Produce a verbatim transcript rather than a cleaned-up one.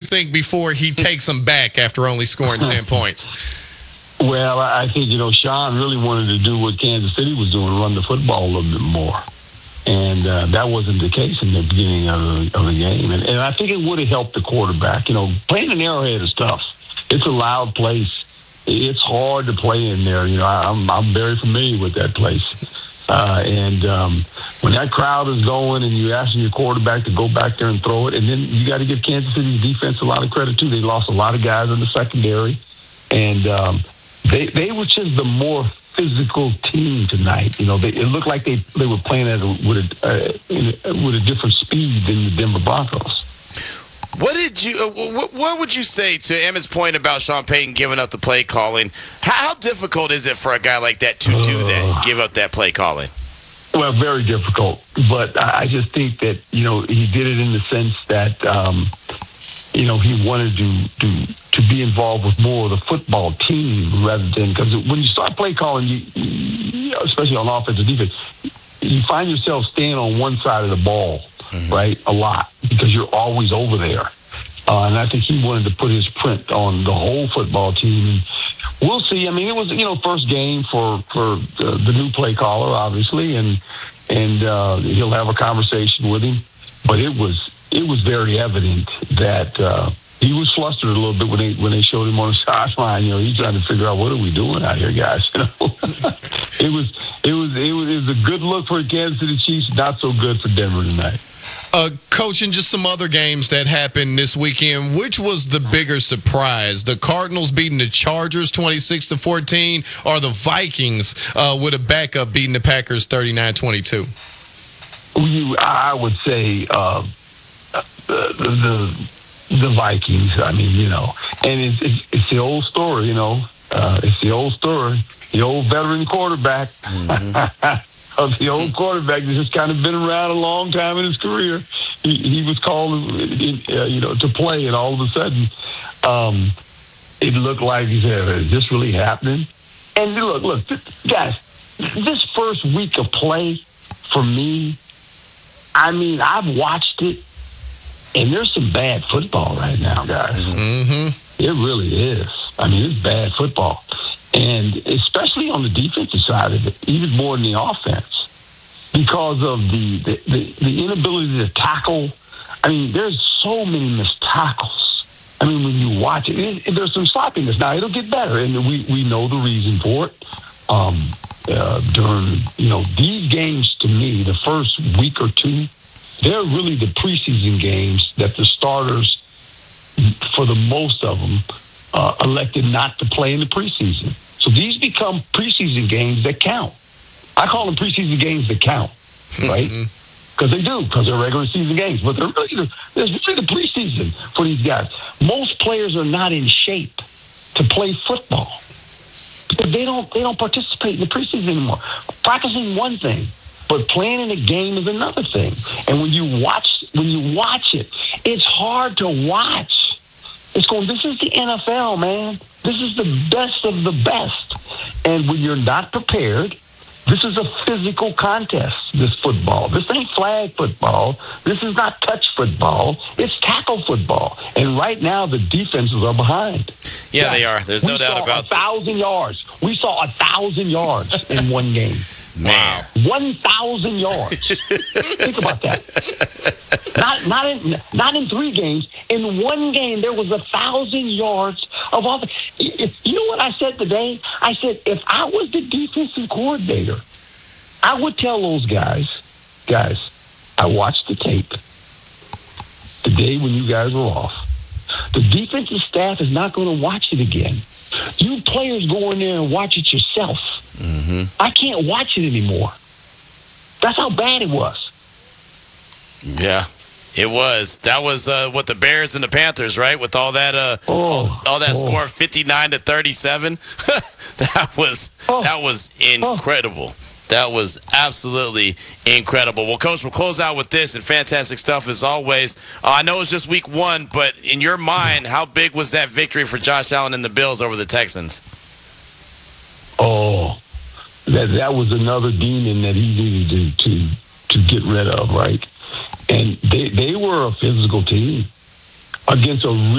think before he takes them back after only scoring ten points? Well, I think, you know, Sean really wanted to do what Kansas City was doing, run the football a little bit more. And uh, that wasn't the case in the beginning of the, of the game. And, and I think it would have helped the quarterback. You know, playing in Arrowhead is tough. It's a loud place. It's hard to play in there. You know, I'm I'm very familiar with that place. Uh, and um, when that crowd is going and you're asking your quarterback to go back there and throw it, and then you got to give Kansas City's defense a lot of credit, too. They lost a lot of guys in the secondary. And um, they they were just the more physical team tonight. You know, they, it looked like they, they were playing at a, with, a, uh, in a, with a different speed than the Denver Broncos. What did you? Uh, what, what would you say to Emmett's point about Sean Payton giving up the play calling? How, how difficult is it for a guy like that to do that, give up that play calling? Well, very difficult. But I just think that, you know, he did it in the sense that, um, you know, he wanted to, to to be involved with more of the football team rather than, because when you start play calling, you, you, especially on offense and defense, you find yourself staying on one side of the ball, mm-hmm. right, a lot, because you're always over there. Uh, and I think he wanted to put his print on the whole football team. And we'll see. I mean, it was, you know, first game for, for the, the new play caller, obviously, and and uh, he'll have a conversation with him. But it was it was very evident that uh, he was flustered a little bit when they when they showed him on the sideline. You know, he's trying to figure out, what are we doing out here, guys? You know, it was it was it was it was a good look for the Kansas City Chiefs, not so good for Denver tonight. Uh, Coach, and just some other games that happened this weekend, which was the bigger surprise? The Cardinals beating the Chargers twenty-six to fourteen, or the Vikings uh, with a backup beating the Packers thirty-nine twenty-two? You, I would say uh, the, the the Vikings. I mean, you know, and it's it's, it's the old story, you know. Uh, it's the old story. The old veteran quarterback. Mm-hmm. Of the old quarterback that's just kind of been around a long time in his career. He, he was called, uh, you know, to play, and all of a sudden, um, it looked like he said, "Is this really happening?" And look, look, guys, this first week of play for me, I mean, I've watched it, and there's some bad football right now, guys. Mm-hmm. It really is. I mean, it's bad football. And especially on the defensive side of it, even more than the offense, because of the, the, the, the inability to tackle. I mean, there's so many missed tackles. I mean, when you watch it, it there's some sloppiness. Now, it'll get better, and we, we know the reason for it. Um, uh, during, you know, these games, to me, the first week or two, they're really the preseason games that the starters, for the most of them, Uh, elected not to play in the preseason. So these become preseason games that count. I call them preseason games that count, right? Because they do, because they're regular season games. But they're really the, there's really the preseason for these guys. Most players are not in shape to play football because they don't they don't participate in the preseason anymore. Practicing one thing, but playing in a game is another thing. And when you watch when you watch it, it's hard to watch. It's going, this is the N F L, man. This is the best of the best. And when you're not prepared, this is a physical contest, this football. This ain't flag football. This is not touch football. It's tackle football. And right now, the defenses are behind. Yeah, yeah. They are. There's no doubt about that. We saw a thousand yards. We saw a thousand yards in one game. Wow. one thousand yards. Think about that. Not not in not in three games. In one game, there was a thousand yards of offense. You know what I said today? I said, if I was the defensive coordinator, I would tell those guys, guys, I watched the tape the day when you guys were off. The defensive staff is not going to watch it again. You players go in there and watch it yourself. Mm-hmm. I can't watch it anymore. That's how bad it was. Yeah, it was. That was uh, what the Bears and the Panthers, right? With all that, uh, oh, all, all that oh. score, fifty-nine to thirty-seven. that was oh. that was incredible. Oh. That was absolutely incredible. Well, Coach, we'll close out with this, and fantastic stuff as always. Uh, I know it's just week one, but in your mind, how big was that victory for Josh Allen and the Bills over the Texans? Oh, that that was another demon that he needed to to, to get rid of, right? And they, they were a physical team against a